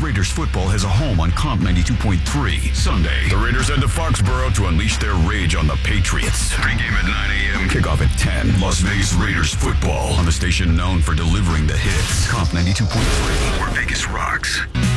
Raiders football has a home on Comp 92.3. Sunday, the Raiders head to Foxborough to unleash their rage on the Patriots. Pre-game at 9 a.m., kickoff at 10. Las Vegas Raiders football on the station known for delivering the hits. Comp 92.3, where Vegas rocks.